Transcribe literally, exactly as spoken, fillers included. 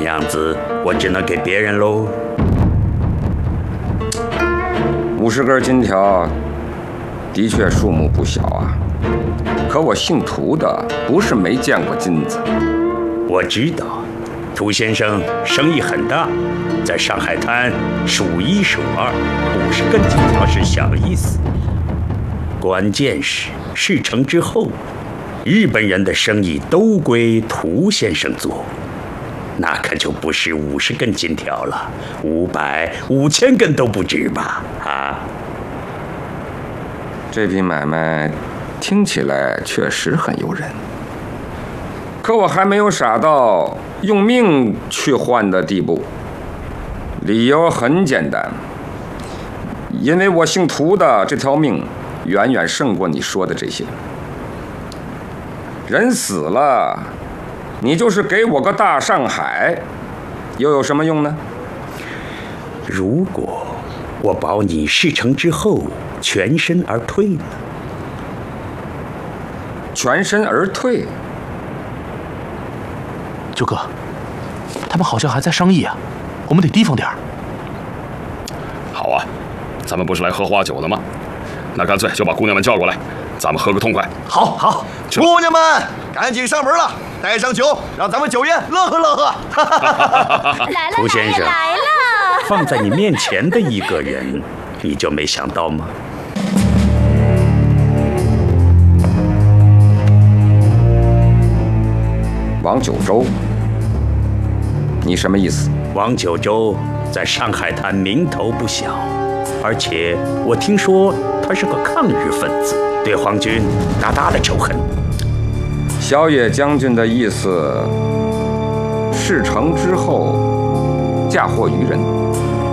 样子，我只能给别人喽。 五十根金条，的确数目不小啊。可我姓涂的，不是没见过金子。 我知道，涂先生生意很大，在上海滩数一数二，五十根金条是小意思。关键是事成之后，日本人的生意都归涂先生做。那可就不是五十根金条了，五百、五千根都不止吧？啊！ 这笔买卖听起来确实很诱人，可我还没有傻到用命去换的地步。理由很简单，因为我姓涂的这条命远远胜过你说的这些。人死了，你就是给我个大上海，又有什么用呢？ 如果我保你事成之后全身而退呢？ 全身而退？ 九哥，他们好像还在商议啊，我们得提防点儿。 好啊，咱们不是来喝花酒的吗？那干脆就把姑娘们叫过来，咱们喝个痛快。 好，好，姑娘们，赶紧上门了，带上酒，让咱们酒宴乐呵乐呵。 来了， 涂先生， 来了， 放在你面前的一个人，你就没想到吗？ 王九州，你什么意思？ 王九州在上海滩名头不小，而且我听说他是个抗日分子，对皇军大大的仇恨。 小野将军的意思，事成之后嫁祸于人。